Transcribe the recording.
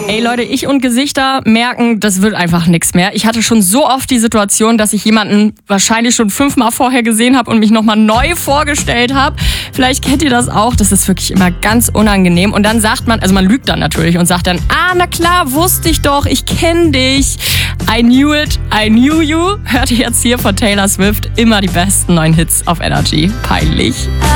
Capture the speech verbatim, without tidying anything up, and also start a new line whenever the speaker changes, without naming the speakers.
Ey Leute, ich und Gesichter merken, das wird einfach nichts mehr. Ich hatte schon so oft die Situation, dass ich jemanden wahrscheinlich schon fünfmal vorher gesehen habe und mich nochmal neu vorgestellt habe. Vielleicht kennt ihr das auch. Das ist wirklich immer ganz unangenehm. Und dann sagt man, also man lügt dann natürlich und sagt dann, ah, na klar, wusste ich doch, ich kenne dich. I knew it, I knew you. Hört ihr jetzt hier von Taylor Swift immer die besten neuen Hits auf Energy. Peinlich.